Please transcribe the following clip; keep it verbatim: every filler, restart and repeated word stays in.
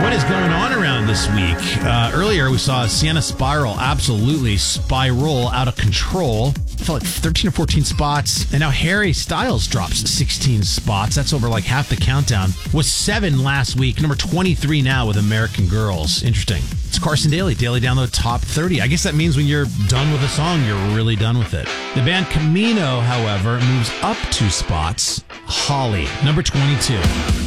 What is going on around this week? Uh, earlier, we saw Sienna Spiral absolutely spiral out of control. Felt like thirteen or fourteen spots. And now Harry Styles drops sixteen spots. That's over like half the countdown. Was seven last week. Number twenty-three now with American Girls. Interesting. It's Carson Daly. Daily Download Top thirty. I guess that means when you're done with a song, you're really done with it. The band Camino, however, moves up two spots. Holly, number twenty-two.